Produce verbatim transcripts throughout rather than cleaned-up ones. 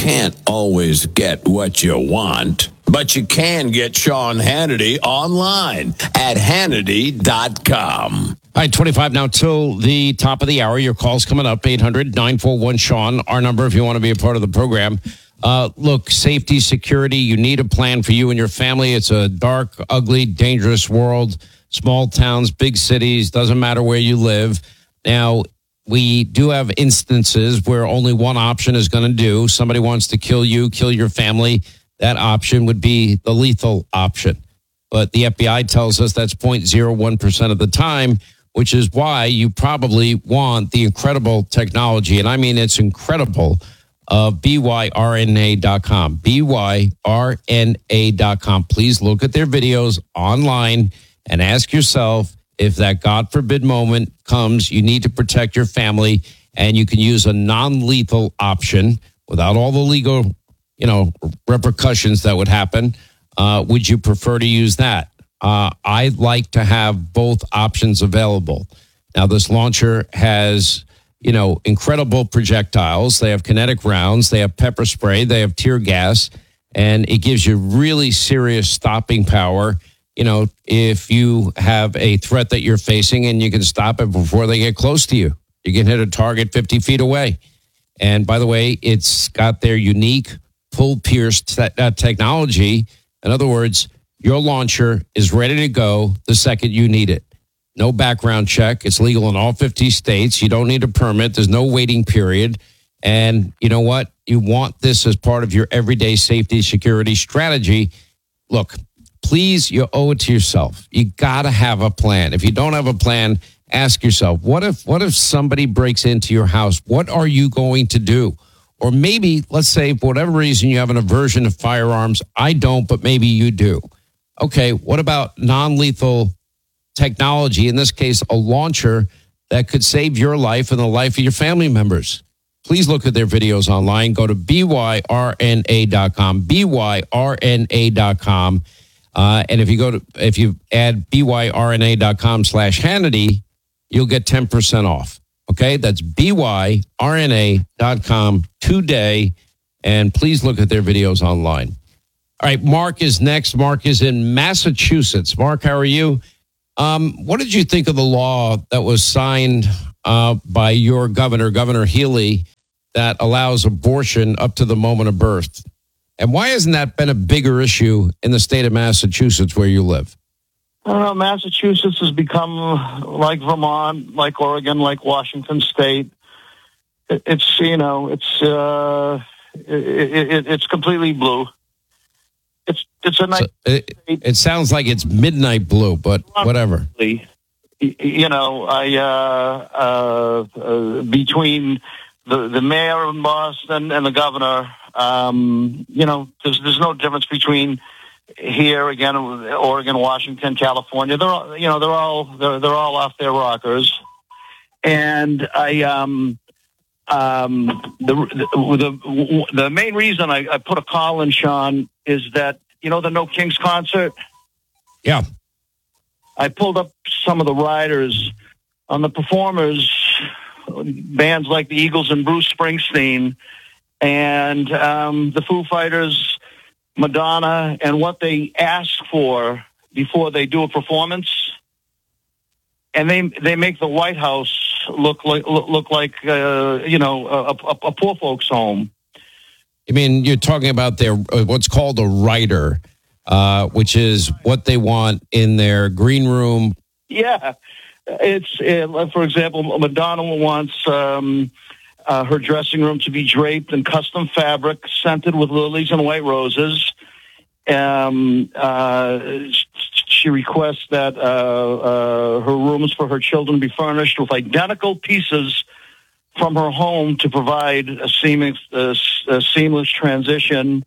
can't always get what you want, but you can get Sean Hannity online at Hannity dot com. All right, twenty-five now till the top of the hour. Your call's coming up, eight hundred nine four one Sean, our number if you want to be a part of the program. Uh, look, safety, security, you need a plan for you and your family. It's a dark, ugly, dangerous world. Small towns, big cities, doesn't matter where you live. Now, we do have instances where only one option is going to do. Somebody wants to kill you, kill your family. That option would be the lethal option. But the F B I tells us that's zero point zero one percent of the time, which is why you probably want the incredible technology. And I mean, it's incredible. Uh, B Y R N A dot com. B Y R N A dot com. Please look at their videos online and ask yourself, if that God forbid moment comes, you need to protect your family, and you can use a non-lethal option without all the legal, you know, repercussions that would happen. Uh, would you prefer to use that? Uh, I like to have both options available. Now, this launcher has, you know, incredible projectiles. They have kinetic rounds. They have pepper spray. They have tear gas. And it gives you really serious stopping power. You know, if you have a threat that you're facing and you can stop it before they get close to you. You can hit a target fifty feet away. And by the way, it's got their unique pull-pierce te- uh, technology. In other words, your launcher is ready to go the second you need it. No background check. It's legal in all fifty states. You don't need a permit. There's no waiting period. And you know what? You want this as part of your everyday safety security strategy. Look, please, you owe it to yourself. You got to have a plan. If you don't have a plan, ask yourself, what if what if somebody breaks into your house? What are you going to do? Or maybe, let's say, for whatever reason, you have an aversion to firearms. I don't, but maybe you do. Okay, what about non-lethal technology, in this case, a launcher that could save your life and the life of your family members? Please look at their videos online. Go to B Y R N A dot com, B Y R N A dot com. Uh, and if you go to, if you add B Y R N A dot com slash Hannity, you'll get ten percent off. Okay, that's B Y R N A dot com today. And please look at their videos online. All right, Mark is next. Mark is in Massachusetts. Mark, how are you? Um, what did you think of the law that was signed uh, by your governor, Governor Healy, that allows abortion up to the moment of birth? And why hasn't that been a bigger issue in the state of Massachusetts where you live? I don't know. Massachusetts has become like Vermont, like Oregon, like Washington State. It, it's, you know, it's uh, it, it, it's completely blue. It's it's a nice. So it, it sounds like it's midnight blue, but whatever. You know, I uh, uh, uh, between the the mayor of Boston and the governor, um, you know, there's there's no difference between here again, Oregon, Washington, California. They're all, you know, they're all they're they're all off their rockers, and I um um the the the main reason I, I put a call in, Sean, is that, you know, the No Kings concert. Yeah, I pulled up some of the riders on the performers, bands like the Eagles and Bruce Springsteen, and um, the Foo Fighters, Madonna, and what they ask for before they do a performance, and they they make the White House look like look like uh, you know a, a, a poor folks' home. I mean, you're talking about their what's called a writer, uh, which is what they want in their green room. Yeah, it's uh, for example, Madonna wants um, uh, her dressing room to be draped in custom fabric, scented with lilies and white roses. Um, uh, she requests that uh, uh, her rooms for her children be furnished with identical pieces from her home to provide a seamless, uh, a seamless transition.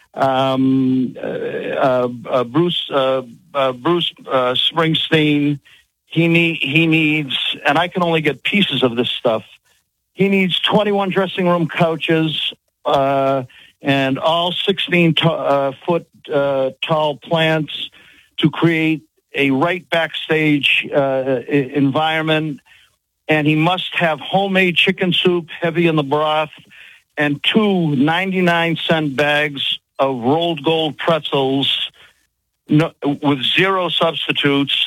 Um, uh, uh, Bruce uh, uh, Bruce uh, Springsteen, he need he needs, and I can only get pieces of this stuff. He needs twenty-one dressing room couches uh, and all sixteen t- uh, foot uh, tall plants to create a right backstage uh, environment. And he must have homemade chicken soup, heavy in the broth, and two ninety-nine cent bags of rolled gold pretzels no, with zero substitutes.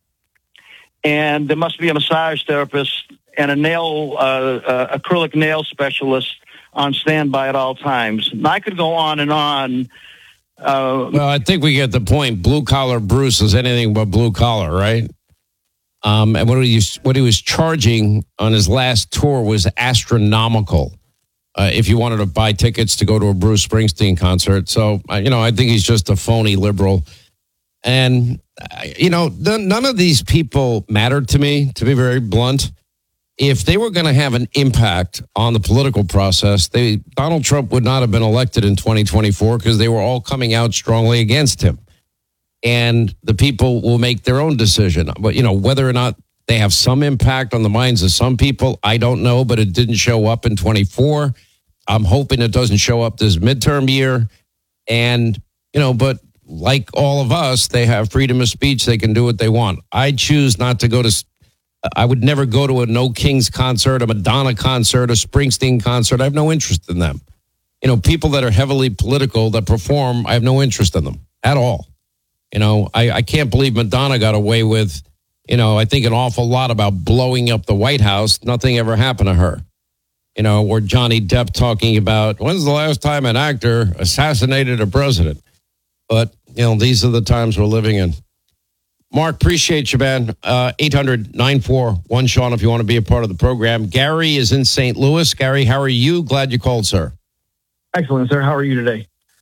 And there must be a massage therapist and a nail, uh, uh, acrylic nail specialist on standby at all times. And I could go on and on. Uh, well, I think we get the point. Blue collar Bruce is anything but blue collar, right? Um, and what he what he was charging on his last tour was astronomical. Uh, if you wanted to buy tickets to go to a Bruce Springsteen concert, so uh, you know, I think he's just a phony liberal. And uh, you know, th- none of these people mattered to me, to be very blunt. If they were going to have an impact on the political process, they Donald Trump would not have been elected in twenty twenty-four because they were all coming out strongly against him. And the people will make their own decision. But, you know, whether or not they have some impact on the minds of some people, I don't know, but it didn't show up in twenty-four. I'm hoping it doesn't show up this midterm year. And, you know, but like all of us, they have freedom of speech. They can do what they want. I choose not to go to, I would never go to a No Kings concert, a Madonna concert, a Springsteen concert. I have no interest in them. You know, people that are heavily political that perform, I have no interest in them at all. You know, I, I can't believe Madonna got away with, you know, I think an awful lot about blowing up the White House. Nothing ever happened to her. You know, or Johnny Depp talking about when's the last time an actor assassinated a president? But, you know, these are the times we're living in. Mark, appreciate you, man. Uh, eight hundred nine four one Sean if you want to be a part of the program. Gary is in Saint Louis. Gary, how are you? Glad you called, sir. Excellent, sir. How are you today?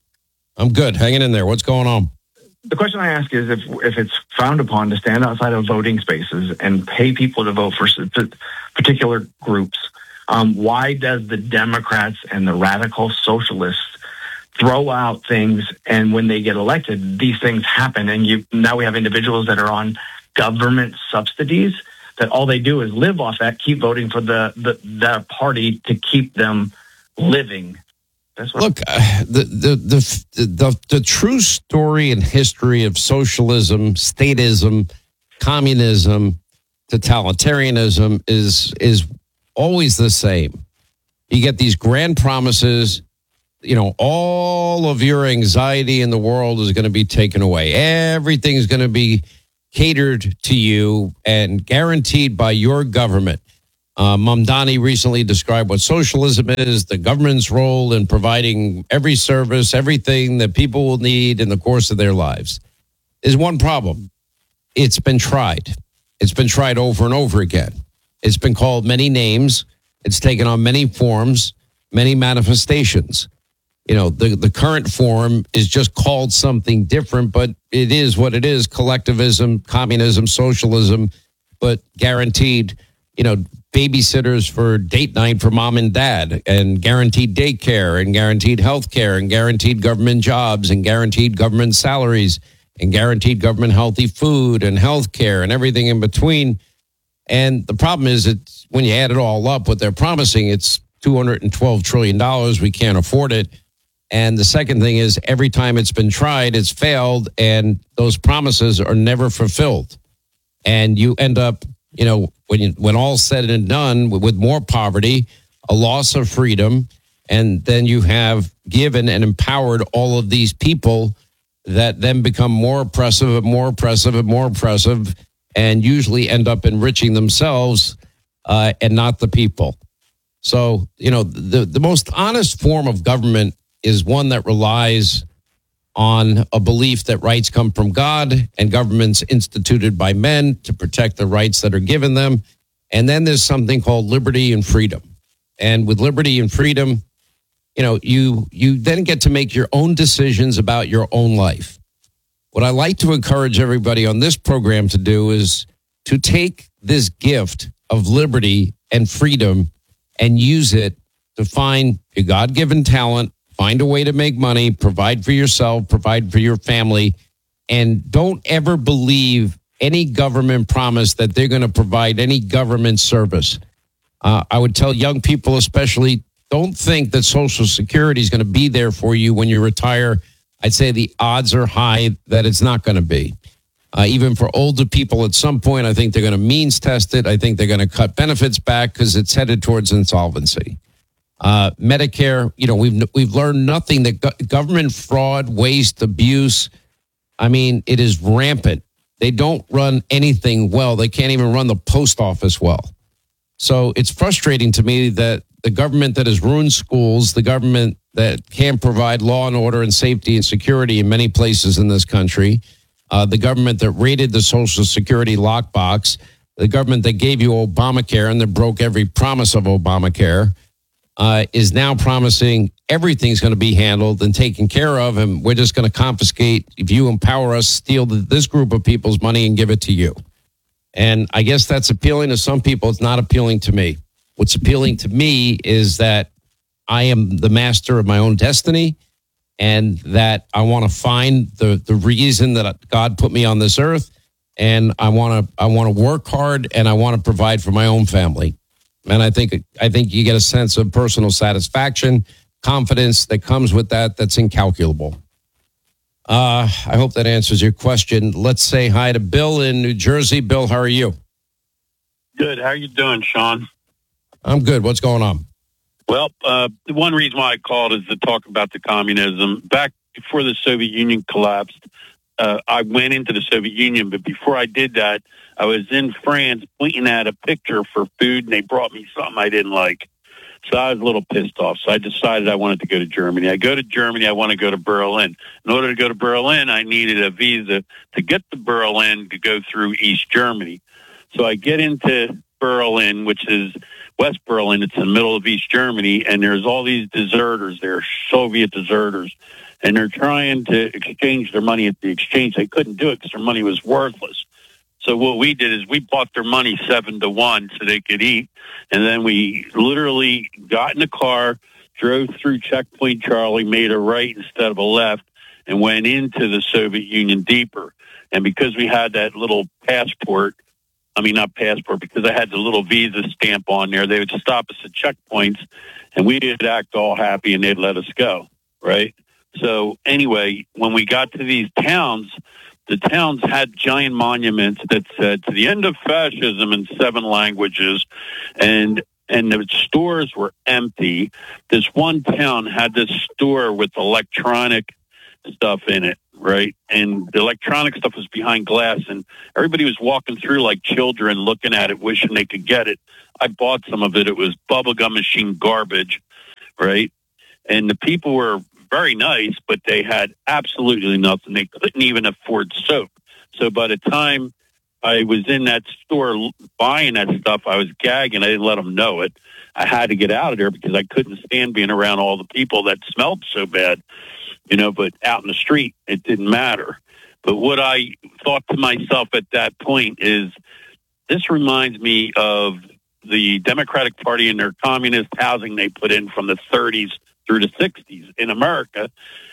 I'm good. Hanging in there. What's going on? The question I ask is if if it's frowned upon to stand outside of voting spaces and pay people to vote for particular groups, um, why does the Democrats and the radical socialists throw out things, and when they get elected, these things happen, and you now we have individuals that are on government subsidies that all they do is live off that, keep voting for the the, the party to keep them living. That's what Look, uh, the, the, the the the true story and history of socialism, statism, communism, totalitarianism is is always the same. You get these grand promises. You know, all of your anxiety in the world is going to be taken away. Everything is going to be catered to you and guaranteed by your government. Uh, Mamdani recently described what socialism is, the government's role in providing every service, everything that people will need in the course of their lives. There's one problem. It's been tried. It's been tried over and over again. It's been called many names. It's taken on many forms, many manifestations. You know, the, the current form is just called something different, but it is what it is, collectivism, communism, socialism, but guaranteed, you know, babysitters for date night for mom and dad, and guaranteed daycare, and guaranteed health care, and guaranteed government jobs, and guaranteed government salaries, and guaranteed government healthy food and health care and everything in between. And the problem is that when you add it all up, what they're promising, it's two hundred twelve trillion dollars. We can't afford it. And the second thing is every time it's been tried, it's failed, and those promises are never fulfilled. And you end up, you know, when you, when all's said and done, with more poverty, a loss of freedom, and then you have given and empowered all of these people that then become more oppressive and more oppressive and more oppressive, and usually end up enriching themselves uh, and not the people. So, you know, the, the most honest form of government is one that relies on a belief that rights come from God and governments instituted by men to protect the rights that are given them. And then there's something called liberty and freedom. And with liberty and freedom, you know, you you then get to make your own decisions about your own life. What I like to encourage everybody on this program to do is to take this gift of liberty and freedom and use it to find your God-given talent, find a way to make money, provide for yourself, provide for your family, and don't ever believe any government promise that they're going to provide any government service. Uh, I would tell young people especially, don't think that Social Security is going to be there for you when you retire. I'd say the odds are high that it's not going to be. Uh, even for older people, at some point, I think they're going to means test it. I think they're going to cut benefits back because it's headed towards insolvency. Uh, Medicare, you know, we've we've learned nothing. That go- government fraud, waste, abuse, I mean, it is rampant. They don't run anything well. They can't even run the post office well. So it's frustrating to me that the government that has ruined schools, the government that can't provide law and order and safety and security in many places in this country, uh, the government that raided the Social Security lockbox, the government that gave you Obamacare and that broke every promise of Obamacare, uh, is now promising everything's going to be handled and taken care of, and we're just going to confiscate, if you empower us, steal the, this group of people's money and give it to you. And I guess that's appealing to some people. It's not appealing to me. What's appealing to me is that I am the master of my own destiny, and that I want to find the, the reason that God put me on this earth, and I want to I want to work hard, and I want to provide for my own family. And I think I think you get a sense of personal satisfaction, confidence that comes with that that's incalculable. Uh, I hope that answers your question. Let's say hi to Bill in New Jersey. Bill, how are you? Good. How are you doing, Sean? I'm good. What's going on? Well, uh, the one reason why I called is to talk about the communism. Back before the Soviet Union collapsed, uh, I went into the Soviet Union, but before I did that, I was in France pointing at a picture for food, and they brought me something I didn't like. So I was a little pissed off. So I decided I wanted to go to Germany. I go to Germany. I want to go to Berlin. In order to go to Berlin, I needed a visa to get to Berlin to go through East Germany. So I get into Berlin, which is West Berlin. It's in the middle of East Germany, and there's all these deserters there, Soviet deserters, and they're trying to exchange their money at the exchange. They couldn't do it because their money was worthless. So what we did is we bought their money seven to one so they could eat. And then we literally got in the car, drove through Checkpoint Charlie, made a right instead of a left, and went into the Soviet Union deeper. And because we had that little passport, I mean, not passport, because I had the little visa stamp on there, they would stop us at checkpoints, and we would act all happy, and they'd let us go, right? So anyway, when we got to these towns, the towns had giant monuments that said to the end of fascism in seven languages, and and the stores were empty. This one town had this store with electronic stuff in it, right? And the electronic stuff was behind glass, and everybody was walking through like children looking at it, wishing they could get it. I bought some of it. It was bubblegum machine garbage, right? And the people were very nice, but they had absolutely nothing. They couldn't even afford soap. So by the time I was in that store buying that stuff, I was gagging. I didn't let them know it. I had to get out of there because I couldn't stand being around all the people that smelled so bad, you know, but out in the street, it didn't matter. But what I thought to myself at that point is, this reminds me of the Democratic Party and their communist housing they put in from the thirties through the sixties in America.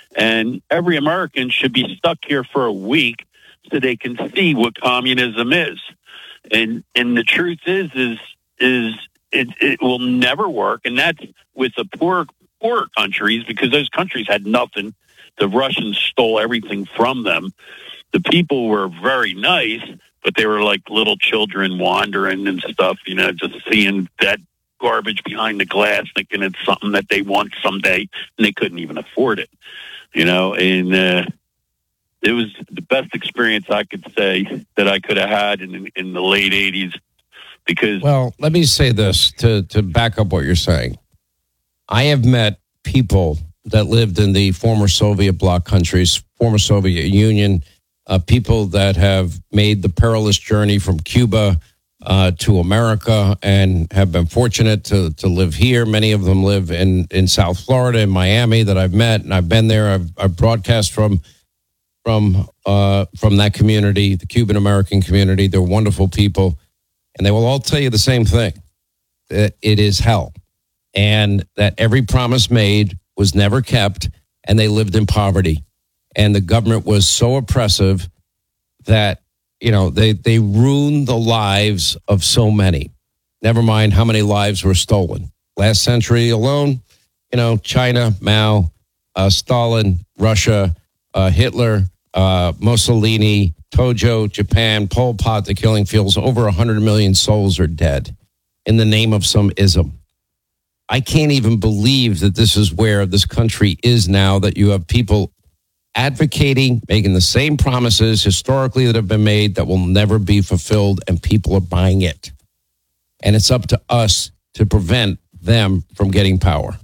And every American should be stuck here for a week so they can see what communism is. And and the truth is, is, is it, it will never work. And that's with the poor, poor countries, because those countries had nothing. The Russians stole everything from them. The people were very nice, but they were like little children wandering and stuff, you know, just seeing that garbage behind the glass, thinking it's something that they want someday, and they couldn't even afford it, you know. And uh, it was the best experience I could say that I could have had in in the late eighties. Because, well, let me say this to to back up what you're saying. I have met people that lived in the former Soviet bloc countries, former Soviet Union, uh, people that have made the perilous journey from Cuba Uh, to America and have been fortunate to to live here. Many of them live in, in South Florida, in Miami, that I've met, and I've been there. I've, I've broadcast from from uh, from that community, the Cuban American community. They're wonderful people, and they will all tell you the same thing: that it is hell, and that every promise made was never kept, and they lived in poverty, and the government was so oppressive that, you know, they, they ruined the lives of so many. Never mind how many lives were stolen. Last century alone, you know, China, Mao, uh, Stalin, Russia, uh, Hitler, uh, Mussolini, Tojo, Japan, Pol Pot, the killing fields, over one hundred million souls are dead in the name of some ism. I can't even believe that this is where this country is now, that you have people advocating, making the same promises historically that have been made that will never be fulfilled, and people are buying it. And it's up to us to prevent them from getting power.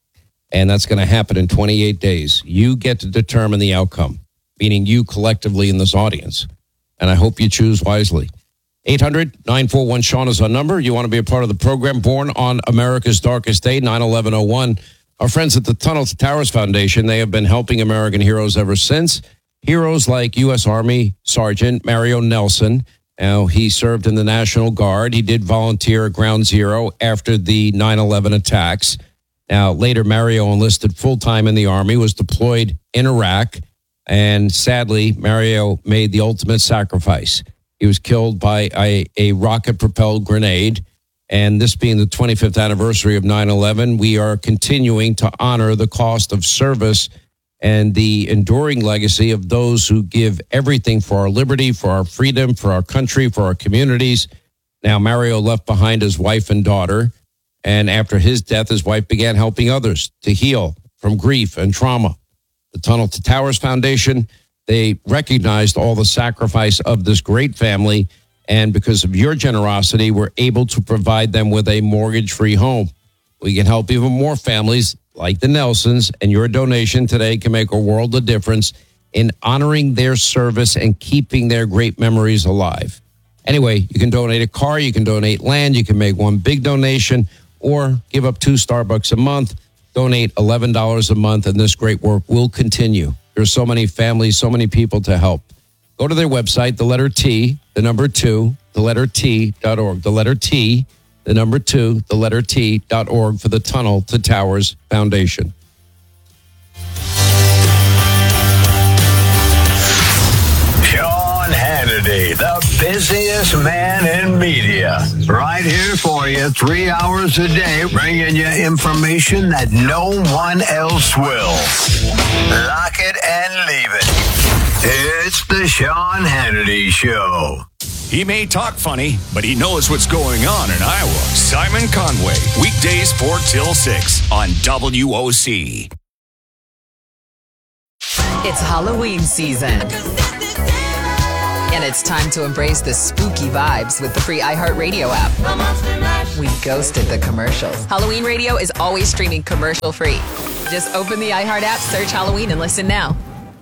And that's going to happen in twenty-eight days. You get to determine the outcome, meaning you collectively in this audience. And I hope you choose wisely. eight hundred nine four one Sean is our number. You want to be a part of the program. Born on America's darkest day, nine eleven oh one. Our friends at the Tunnel to Towers Foundation, they have been helping American heroes ever since. Heroes like U S Army Sergeant Mario Nelson. Now, he served in the National Guard. He did volunteer at Ground Zero after the nine eleven attacks. Now, later, Mario enlisted full-time in the Army, was deployed in Iraq, and sadly, Mario made the ultimate sacrifice. He was killed by a, a rocket-propelled grenade. And this being the twenty-fifth anniversary of nine eleven, we are continuing to honor the cost of service and the enduring legacy of those who give everything for our liberty, for our freedom, for our country, for our communities. Now, Mario left behind his wife and daughter. And after his death, his wife began helping others to heal from grief and trauma. The Tunnel to Towers Foundation, they recognized all the sacrifice of this great family. And because of your generosity, we're able to provide them with a mortgage-free home. We can help even more families like the Nelsons, and your donation today can make a world of difference in honoring their service and keeping their great memories alive. Anyway, you can donate a car, you can donate land, you can make one big donation, or give up two Starbucks a month, donate eleven dollars a month, and this great work will continue. There's so many families, so many people to help. Go to their website, the letter T, the number two, the letter T dot org. The letter T, the number two, the letter T dot org for the Tunnel to Towers Foundation. Sean Hannity, the busiest man in media. Right here for you, three hours a day, bringing you information that no one else will. Lock it and leave it. It's the Sean Hannity Show. He may talk funny, but he knows what's going on in Iowa. Simon Conway, weekdays four till six on W O C. It's Halloween season. And it's time to embrace the spooky vibes with the free iHeartRadio app. We ghosted the commercials. Halloween Radio is always streaming commercial free. Just open the iHeart app, search Halloween, and listen now.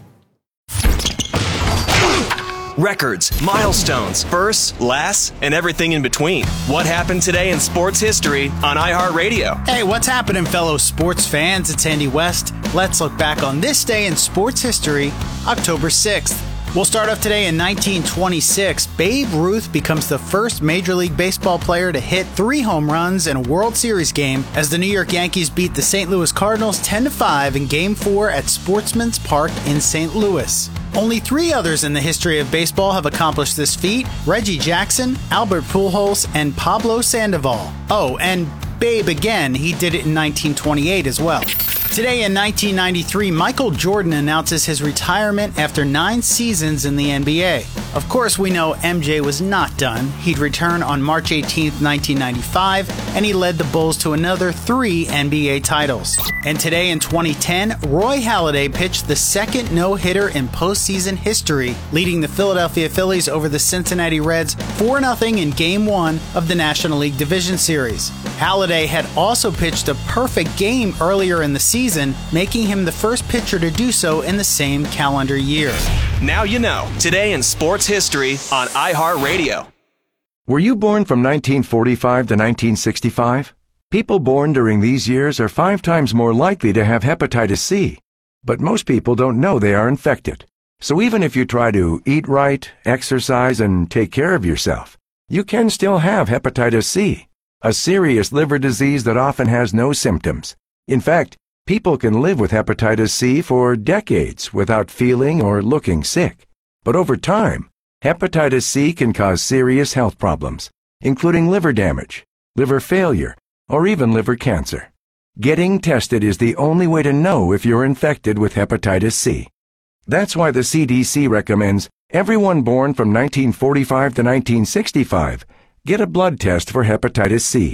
Records, milestones, firsts, lasts, and everything in between. What happened today in sports history on iHeartRadio? Hey, what's happening, fellow sports fans? It's Andy West. Let's look back on this day in sports history, October sixth. We'll start off today in nineteen twenty-six. Babe Ruth becomes the first Major League Baseball player to hit three home runs in a World Series game as the New York Yankees beat the Saint Louis Cardinals ten to five in Game four at Sportsman's Park in Saint Louis. Only three others in the history of baseball have accomplished this feat: Reggie Jackson, Albert Pujols, and Pablo Sandoval. Oh, and Babe again, he did it in nineteen twenty-eight as well. Today in nineteen ninety-three, Michael Jordan announces his retirement after nine seasons in the N B A. Of course, we know M J was not done. He'd return on March eighteenth, nineteen ninety-five, and he led the Bulls to another three N B A titles. And today in twenty ten, Roy Halladay pitched the second no-hitter in postseason history, leading the Philadelphia Phillies over the Cincinnati Reds four nothing in Game one of the National League Division Series. Halladay had also pitched a perfect game earlier in the season, making him the first pitcher to do so in the same calendar year. Now you know, today in sports history on iHeartRadio. Were you born from nineteen forty-five to nineteen sixty-five? People born during these years are five times more likely to have hepatitis C. But most people don't know they are infected. So even if you try to eat right, exercise, and take care of yourself, you can still have hepatitis C, a serious liver disease that often has no symptoms. In fact, people can live with hepatitis C for decades without feeling or looking sick. But over time, hepatitis C can cause serious health problems, including liver damage, liver failure, or even liver cancer. Getting tested is the only way to know if you're infected with hepatitis C. That's why the C D C recommends everyone born from nineteen forty-five to nineteen sixty-five get a blood test for hepatitis C.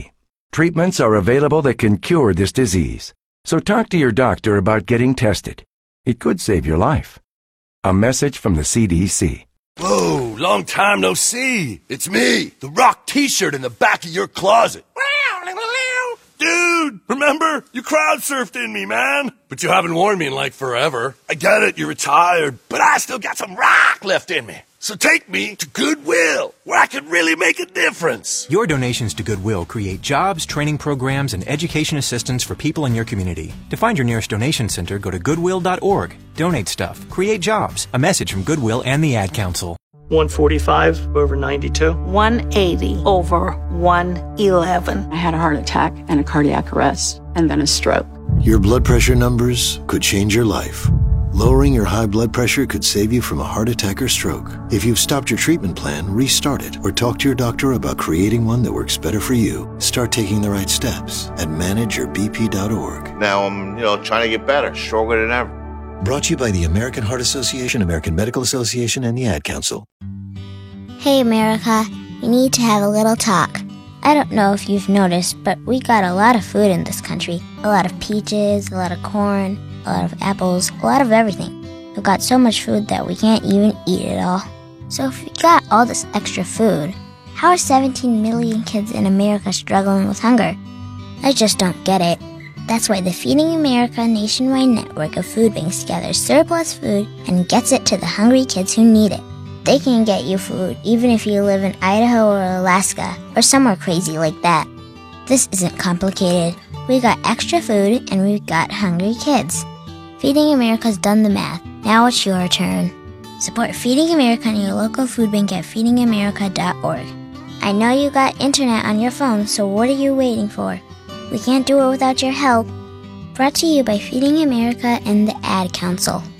Treatments are available that can cure this disease. So talk to your doctor about getting tested. It could save your life. A message from the C D C. Whoa, long time no see. It's me, the Rock t-shirt in the back of your closet. Dude, remember? You crowd surfed in me, man. But you haven't worn me in like forever. I get it, you're retired, but I still got some rock left in me. So take me to Goodwill, where I can really make a difference. Your donations to Goodwill create jobs, training programs, and education assistance for people in your community. To find your nearest donation center, go to goodwill dot org. Donate stuff. Create jobs. A message from Goodwill and the Ad Council. one forty-five over ninety-two. one eighty over one eleven. I had a heart attack and a cardiac arrest and then a stroke. Your blood pressure numbers could change your life. Lowering your high blood pressure could save you from a heart attack or stroke. If you've stopped your treatment plan, restart it or talk to your doctor about creating one that works better for you. Start taking the right steps at manage your b p dot org. Now I'm, you know, trying to get better, stronger than ever. Brought to you by the American Heart Association, American Medical Association, and the Ad Council. Hey, America, we need to have a little talk. I don't know if you've noticed, but we got a lot of food in this country. A lot of peaches, a lot of corn, a lot of apples, a lot of everything. We've got so much food that we can't even eat it all. So if we got all this extra food, how are seventeen million kids in America struggling with hunger? I just don't get it. That's why the Feeding America nationwide network of food banks gathers surplus food and gets it to the hungry kids who need it. They can get you food even if you live in Idaho or Alaska or somewhere crazy like that. This isn't complicated. We got extra food and we've got hungry kids. Feeding America's done the math. Now it's your turn. Support Feeding America and your local food bank at feeding america dot org. I know you got internet on your phone, so what are you waiting for? We can't do it without your help. Brought to you by Feeding America and the Ad Council.